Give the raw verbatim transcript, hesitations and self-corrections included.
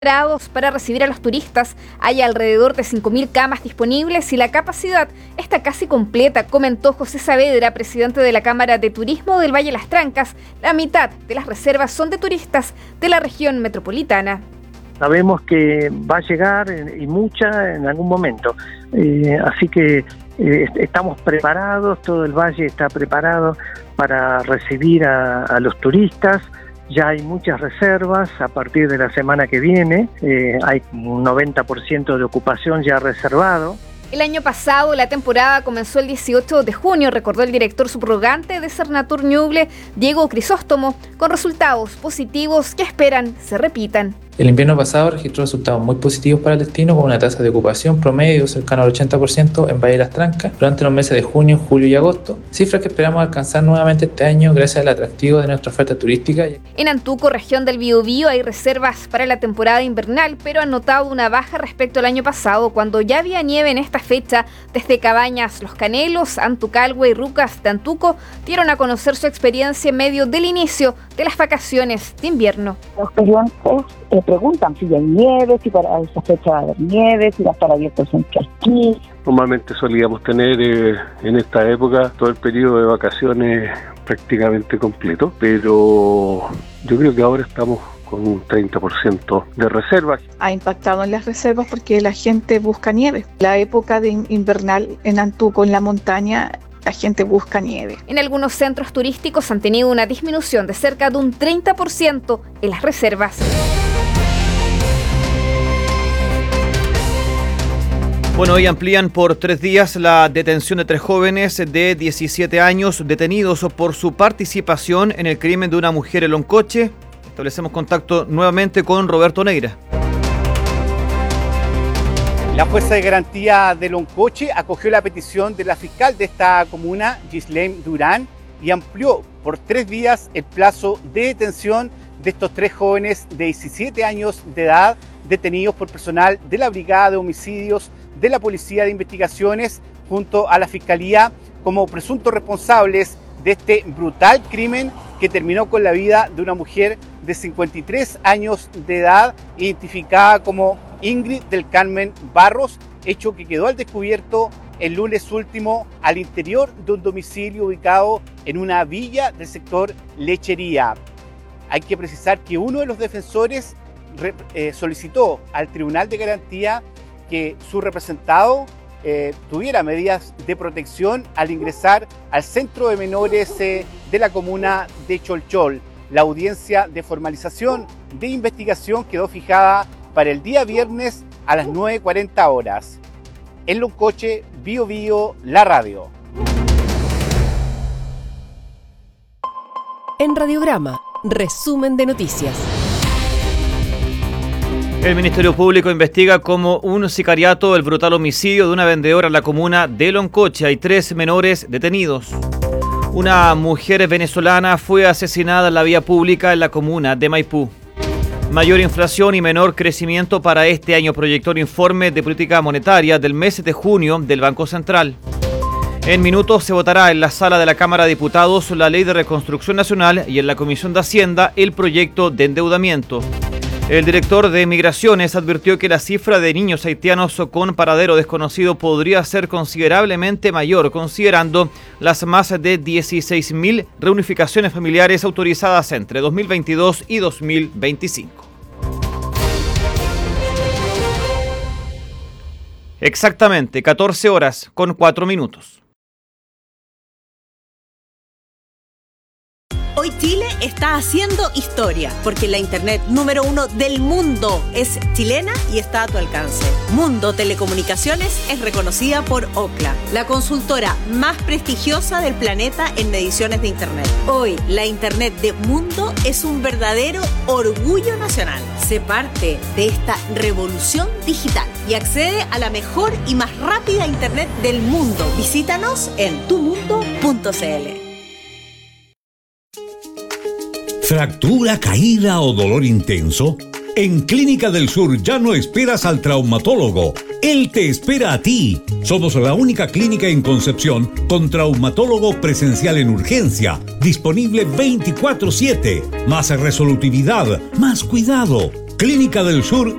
preparados para recibir a los turistas. Hay alrededor de cinco mil camas disponibles y la capacidad está casi completa, comentó José Saavedra, presidente de la Cámara de Turismo del Valle Las Trancas. La mitad de las reservas son de turistas de la región metropolitana. Sabemos que va a llegar y mucha en algún momento, eh, así que eh, estamos preparados, todo el valle está preparado para recibir a, a los turistas. Ya hay muchas reservas a partir de la semana que viene, eh, hay un noventa por ciento de ocupación ya reservado. El año pasado la temporada comenzó el dieciocho de junio, recordó el director subrogante de Cernatur Ñuble, Diego Crisóstomo, con resultados positivos que esperan se repitan. El invierno pasado registró resultados muy positivos para el destino, con una tasa de ocupación promedio cercana al ochenta por ciento en Valle Las Trancas durante los meses de junio, julio y agosto, cifras que esperamos alcanzar nuevamente este año gracias al atractivo de nuestra oferta turística. En Antuco, región del Biobío, hay reservas para la temporada invernal, pero han notado una baja respecto al año pasado, cuando ya había nieve en esta fecha. Desde Cabañas Los Canelos, Antucalhue y Rucas de Antuco dieron a conocer su experiencia en medio del inicio de las vacaciones de invierno. Los clientes eh, preguntan si hay nieve, si para esa fecha va a haber nieve, si va a estar abierto el centro esquí. Normalmente solíamos tener eh, en esta época todo el periodo de vacaciones prácticamente completo, pero yo creo que ahora estamos con un treinta por ciento de reservas. Ha impactado en las reservas porque la gente busca nieve. La época de invernal en Antuco, en la montaña, la gente busca nieve. En algunos centros turísticos han tenido una disminución de cerca de un treinta por ciento en las reservas. Bueno, hoy amplían por tres días la detención de tres jóvenes de diecisiete años detenidos por su participación en el crimen de una mujer en Loncoche. Establecemos contacto nuevamente con Roberto Neira. La jueza de garantía de Loncoche acogió la petición de la fiscal de esta comuna, Gislaine Durán, y amplió por tres días el plazo de detención de estos tres jóvenes de diecisiete años de edad detenidos por personal de la Brigada de Homicidios de la Policía de Investigaciones junto a la Fiscalía como presuntos responsables de este brutal crimen que terminó con la vida de una mujer de cincuenta y tres años de edad, identificada como Ingrid del Carmen Barros, hecho que quedó al descubierto el lunes último al interior de un domicilio ubicado en una villa del sector Lechería. Hay que precisar que uno de los defensores eh, solicitó al Tribunal de Garantía que su representado eh, tuviera medidas de protección al ingresar al centro de menores eh, de la comuna de Cholchol. La audiencia de formalización de investigación quedó fijada para el día viernes a las nueve cuarenta horas. En Loncoche, Bio Bio, la radio. En Radiograma, resumen de noticias. El Ministerio Público investiga como un sicariato el brutal homicidio de una vendedora en la comuna de Loncoche. Hay tres menores detenidos. Una mujer venezolana fue asesinada en la vía pública en la comuna de Maipú. Mayor inflación y menor crecimiento para este año, proyectó el informe de política monetaria del mes de junio del Banco Central. En minutos se votará en la sala de la Cámara de Diputados la Ley de Reconstrucción Nacional y en la Comisión de Hacienda el proyecto de endeudamiento. El director de Migraciones advirtió que la cifra de niños haitianos con paradero desconocido podría ser considerablemente mayor, considerando las más de dieciséis mil reunificaciones familiares autorizadas entre dos mil veintidós y dos mil veinticinco. Exactamente, catorce horas con cuatro minutos. Hoy Chile está haciendo historia, porque la internet número uno del mundo es chilena y está a tu alcance. Mundo Telecomunicaciones es reconocida por Ookla, la consultora más prestigiosa del planeta en mediciones de internet. Hoy, la internet de Mundo es un verdadero orgullo nacional. Sé parte de esta revolución digital y accede a la mejor y más rápida internet del mundo. Visítanos en tu mundo punto c l. ¿Fractura, caída o dolor intenso? En Clínica del Sur ya no esperas al traumatólogo. Él te espera a ti. Somos la única clínica en Concepción con traumatólogo presencial en urgencia, disponible veinticuatro siete. Más resolutividad, más cuidado. Clínica del Sur